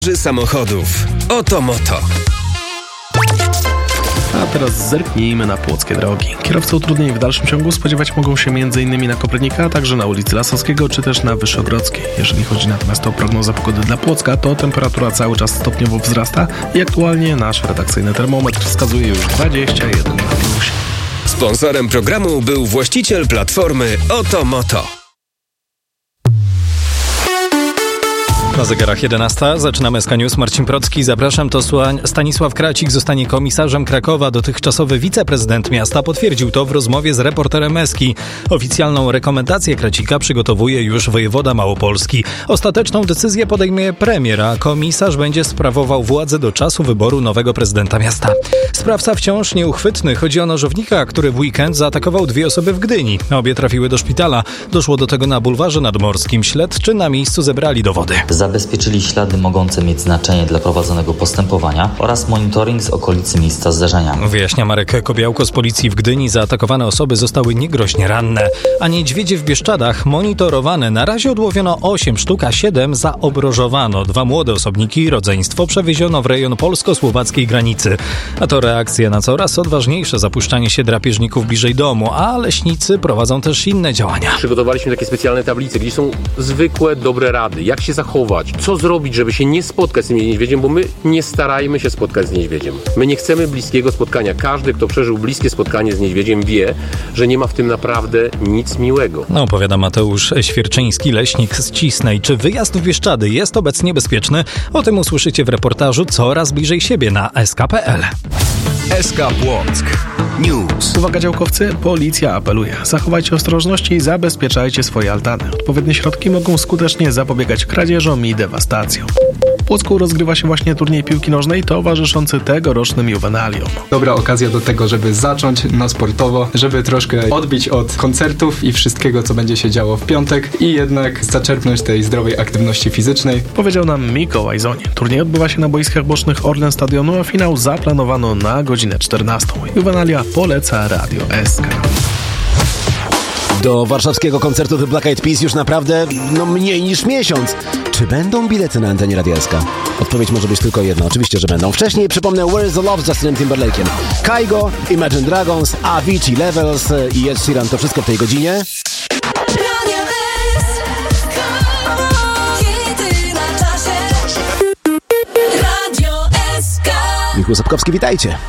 Samochodów. Oto Moto. A teraz zerknijmy na płockie drogi. Kierowcy utrudnień w dalszym ciągu spodziewać mogą się m.in. na Kopernika, a także na ulicy Lasowskiego czy też na Wyszogrodzkiej. Jeżeli chodzi natomiast o prognozę pogody dla Płocka, to temperatura cały czas stopniowo wzrasta i aktualnie nasz redakcyjny termometr wskazuje już 21 na plusie. Sponsorem programu był właściciel platformy Oto Moto. Na zegarach 11. Zaczynamy SK News. Marcin Procki. Zapraszam. To Stanisław Kracik zostanie komisarzem Krakowa. Dotychczasowy wiceprezydent miasta potwierdził to w rozmowie z reporterem Eski. Oficjalną rekomendację Kracika przygotowuje już wojewoda małopolski. Ostateczną decyzję podejmie premier, a komisarz będzie sprawował władzę do czasu wyboru nowego prezydenta miasta. Sprawca wciąż nieuchwytny. Chodzi o nożownika, który w weekend zaatakował 2 osoby w Gdyni. Obie trafiły do szpitala. Doszło do tego na bulwarze nadmorskim. Śledczy na miejscu zebrali dowody. Zabezpieczyli ślady mogące mieć znaczenie dla prowadzonego postępowania oraz monitoring z okolicy miejsca zdarzenia. Wyjaśnia Marek Kobiałko z policji w Gdyni. Zaatakowane osoby zostały niegroźnie ranne. A niedźwiedzie w Bieszczadach monitorowane. Na razie odłowiono 8 sztuk, a 7 zaobrożowano. 2 młode osobniki i rodzeństwo przewieziono w rejon polsko-słowackiej granicy. A to reakcja na coraz odważniejsze zapuszczanie się drapieżników bliżej domu, a leśnicy prowadzą też inne działania. Przygotowaliśmy takie specjalne tablice, gdzie są zwykłe, dobre rady. Jak się zachować? Co zrobić, żeby się nie spotkać z tym niedźwiedziem, bo my nie starajmy się spotkać z niedźwiedziem. My nie chcemy bliskiego spotkania. Każdy, kto przeżył bliskie spotkanie z niedźwiedziem, wie, że nie ma w tym naprawdę nic miłego. Opowiada Mateusz Świerczyński, leśnik z Cisnej. Czy wyjazd w Bieszczady jest obecnie bezpieczny? O tym usłyszycie w reportażu coraz bliżej siebie na sk.pl. SK Płock News. Uwaga działkowcy, policja apeluje. Zachowajcie ostrożność i zabezpieczajcie swoje altany. Odpowiednie środki mogą skutecznie zapobiegać kradzieżom i dewastacjom. W Płocku rozgrywa się właśnie turniej piłki nożnej towarzyszący tegorocznym juwenaliom. Dobra okazja do tego, żeby zacząć na sportowo, żeby troszkę odbić od koncertów i wszystkiego, co będzie się działo w piątek i jednak zaczerpnąć tej zdrowej aktywności fizycznej. Powiedział nam Mikołaj Zonie. Turniej odbywa się na boiskach bocznych Orlen Stadionu, a finał zaplanowano na godzinę 14. Juwenalia poleca Radio SK. Do warszawskiego koncertu The Black Eyed Peas już naprawdę, mniej niż miesiąc. Czy będą bilety na antenie Radia SK? Odpowiedź może być tylko jedna. Oczywiście, że będą. Wcześniej przypomnę Where is the Love z Justinem Timberlake'iem. Kygo, Imagine Dragons, Avicii, Levels i Ed Sheeran. To wszystko w tej godzinie. Michał Sapkowski, witajcie.